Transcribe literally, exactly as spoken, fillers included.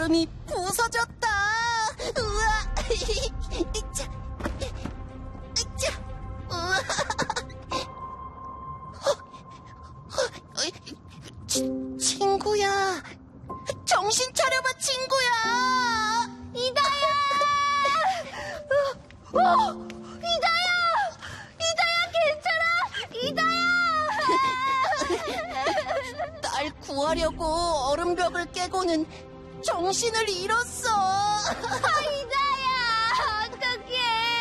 얼음이 부서졌다. 우와. 이차, 이차, 우와. 어, 어, 어, 치, 친구야. 정신 차려봐, 친구야. 이다야! 어, 어, 이다야! 이다야, 괜찮아? 이다야! 날 구하려고 얼음벽을 깨고는 정신을 잃었어. 아, 이다야!